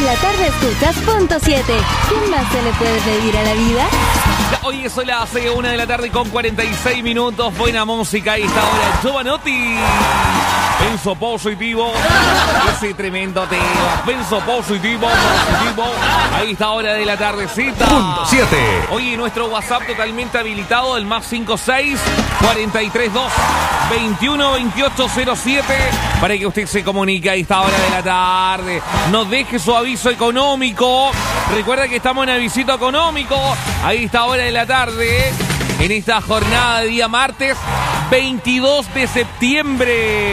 la tarde escuchas Punto 7. ¿Qué más se le puede pedir a la vida? Hoy son las 1 de la tarde con 46 minutos. Buena música a esta hora. Giovanotti. Penso positivo. Ese tremendo tema. Penso positivo. A esta hora de la tardecita. Punto 7. Oye, nuestro WhatsApp totalmente habilitado. El más 56 432 21 28 07. Para que usted se comunique a esta hora de la tarde. Nos deje su aviso económico. Recuerda que estamos en avisito económico. A esta hora de la tarde. En esta jornada de día martes 22 de septiembre.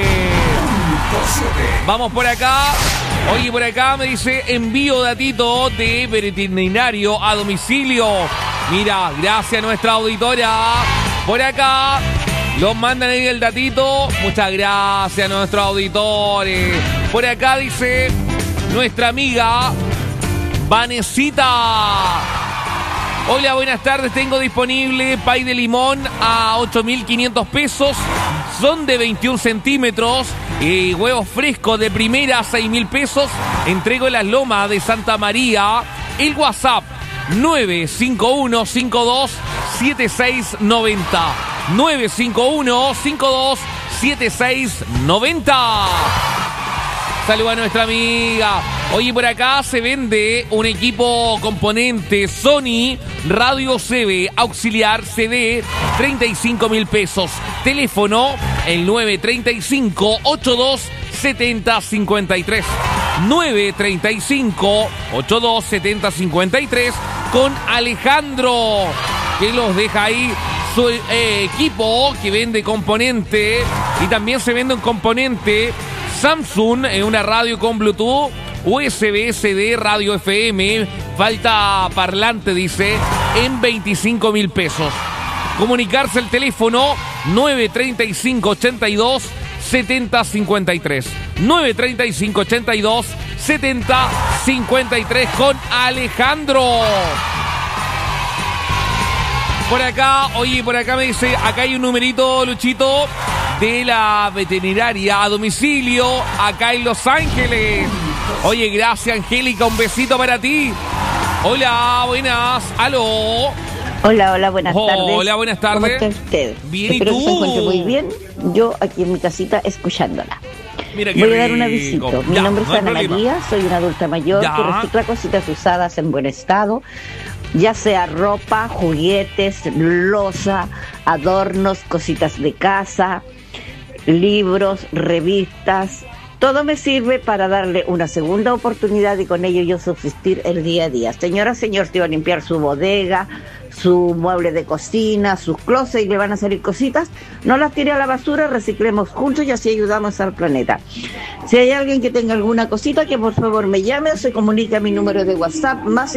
Vamos por acá. Oye, por acá me dice envío datito de veterinario a domicilio. Mira, gracias a nuestra auditora. Por acá los mandan ahí el datito. Muchas gracias a nuestros auditores. Por acá dice nuestra amiga Vanesita. Hola, buenas tardes. Tengo disponible pay de limón a 8.500 pesos. Son de 21 centímetros. Huevos frescos de primera a 6.000 pesos. Entrego en las Lomas de Santa María. El WhatsApp 951-527690. 951-527690. Saluda a nuestra amiga. Oye, por acá se vende un equipo componente Sony Radio CB auxiliar CD 35.000 pesos. Teléfono el 935-827053. 935-827053 con Alejandro, que los deja ahí su equipo que vende componente. Y también se vende un componente Samsung en una radio con Bluetooth, USB, CD, radio FM, falta parlante, dice, en 25.000 pesos. Comunicarse al teléfono 935-82-7053. 935-82-7053 con Alejandro. Por acá, oye, por acá me dice, acá hay un numerito, Luchito, de la veterinaria a domicilio, acá en Los Ángeles. Oye, gracias, Angélica, un besito para ti. Hola, buenas, aló. Hola, buenas tardes. Hola, buenas tardes. ¿Cómo está usted? Bien, Espero ¿y tú? que se encuentre muy bien. Yo aquí en mi casita escuchándola. Mira qué Voy a dar un rico. avisito. Mi Ya, nombre es no hay Ana problema. María, soy una adulta mayor Ya. que recicla cositas usadas en buen estado, ya sea ropa, juguetes, loza, adornos, cositas de casa, libros, revistas. Todo me sirve para darle una segunda oportunidad y con ello yo subsistir el día a día. Señora, señor, te va a limpiar su bodega, su mueble de cocina, sus closets y le van a salir cositas. No las tire a la basura, reciclemos juntos y así ayudamos al planeta. Si hay alguien que tenga alguna cosita, que por favor me llame o se comunique a mi número de WhatsApp, más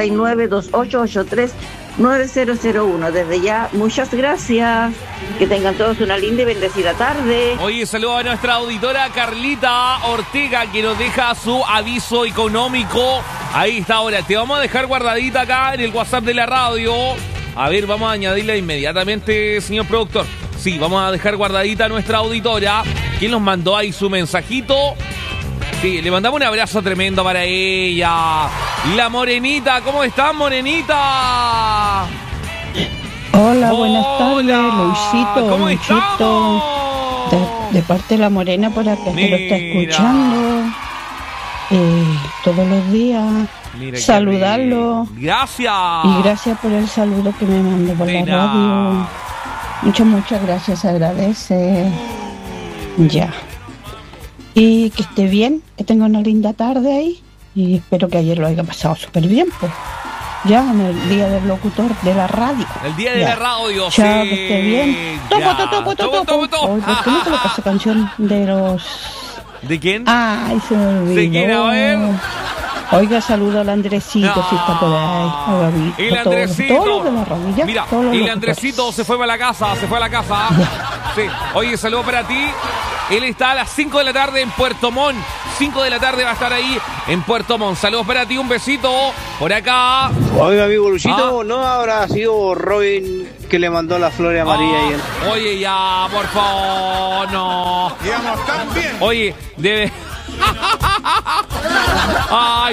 569-2883-9001. Desde ya, muchas gracias. Que tengan todos una linda y bendecida tarde. Oye, saludo a nuestra auditora Carlita Ortega, que nos deja su aviso económico. Ahí está, ahora te vamos a dejar guardadita acá en el WhatsApp de la radio. A ver, vamos a añadirla inmediatamente, señor productor. Sí, vamos a dejar guardadita a nuestra auditora, quien nos mandó ahí su mensajito. Sí, le mandamos un abrazo tremendo para ella. La Morenita, ¿cómo estás, Morenita? Hola, buenas tardes, Hola, Luisito. ¿cómo Luchito, estamos? de parte de la Morena por acá, que lo está Mira. escuchando todos los días. Mira qué Saludarlo. rico. Gracias. Y gracias por el saludo que me mandó por De la nada. radio. Muchas gracias, se agradece. Ya. Y que esté bien, que tenga una linda tarde ahí. Y espero que ayer lo haya pasado súper bien, pues. Ya en el día del locutor de la radio. El día de Ya. la radio, Chao, sí. que esté bien. Ya. Topo. Topo. Hoy, ¿por qué no coloca esa canción de los... ¿De quién? Ay, se me olvidó. ¿De quién? A ver. Oiga, saludo al Andresito, si está por ahí. A Gabito, El Andresito. Todos los de la radio, ya, Mira, todos los el locutores. Andresito se fue a la casa, Sí. Oye, saludo para ti. Él está a las 5 de la tarde en Puerto Montt. 5 de la tarde va a estar ahí en Puerto Montt. Saludos para ti, un besito por acá. Oiga, amigo Luchito, ¿no habrá sido Robin que le mandó las flores a María? Oye, ya, por favor, no. Digamos tan bien. Oye, debe... Ay,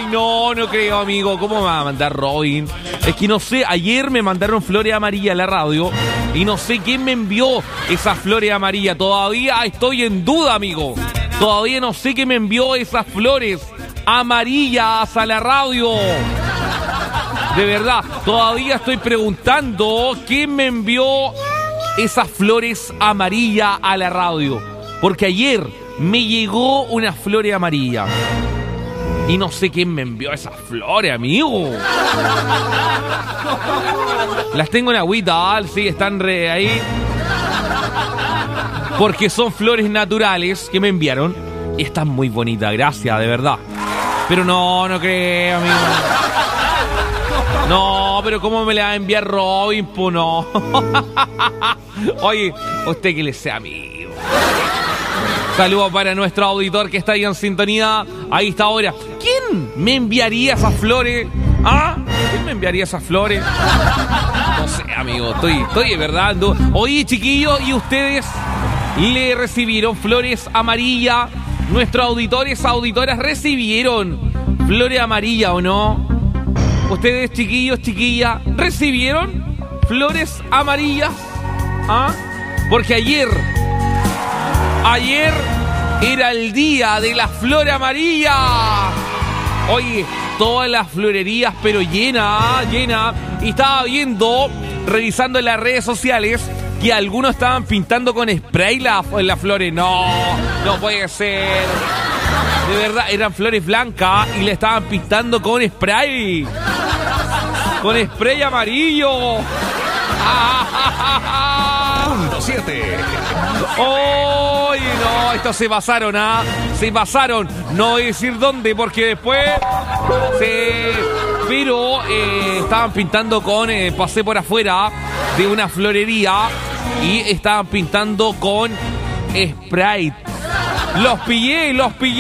Ay, no creo, amigo. ¿Cómo me va a mandar Robin? Es que no sé, ayer me mandaron flores amarillas a la radio y no sé quién me envió esas flores amarillas. Todavía estoy en duda, amigo. Todavía no sé quién me envió esas flores amarillas a la radio. De verdad, todavía estoy preguntando quién me envió esas flores amarillas a la radio. Porque ayer me llegó una flor amarilla. Y no sé quién me envió esas flores, amigo. Las tengo en agüita, sí, están ahí. Porque son flores naturales que me enviaron. Y están muy bonitas, gracias, de verdad. Pero no creo, amigo. No, pero ¿cómo me la va a enviar Robin? Pues no. Oye, usted que le sea amigo. Saludos para nuestro auditor que está ahí en sintonía. Ahí está ahora. ¿Quién me enviaría esas flores? ¿Ah? ¿Quién me enviaría esas flores? No sé, amigo. Estoy de verdad. Oye, chiquillos, ¿y ustedes le recibieron flores amarillas? ¿Nuestros auditores, auditoras recibieron flores amarillas o no? ¿Ustedes, chiquillos, chiquillas, recibieron flores amarillas? ¿Ah? Porque ayer era el día de la flor amarilla. Oye, todas las florerías, pero llena. Y estaba viendo, revisando en las redes sociales, que algunos estaban pintando con spray las flores. No puede ser. De verdad, eran flores blancas y le estaban pintando con spray. Con spray amarillo. Punto 7. ¡Oye, no! Estos se pasaron, ¿ah? Se pasaron. No voy a decir dónde, porque después... Pero estaban pintando con... pasé por afuera de una florería y estaban pintando con Sprite. ¡Los pillé!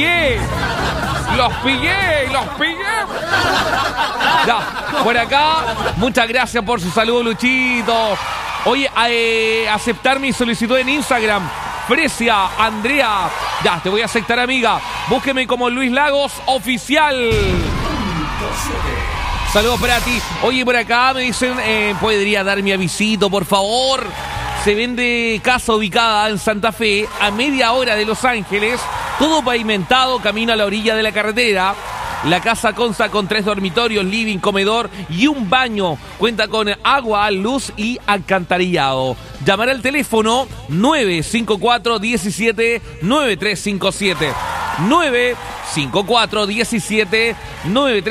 Ya, por acá, muchas gracias por su saludo, Luchito. Oye, aceptar mi solicitud en Instagram. Fresia, Andrea. Ya, te voy a aceptar, amiga. Búsqueme como Luis Lagos Oficial. Saludos para ti. Oye, por acá me dicen, ¿podría dar mi avisito, por favor? Se vende casa ubicada en Santa Fe, a media hora de Los Ángeles. Todo pavimentado, camino a la orilla de la carretera. La casa consta con 3 dormitorios, living, comedor y un baño. Cuenta con agua, luz y alcantarillado. Llamar al teléfono 954-17-9357. 954-17-9357.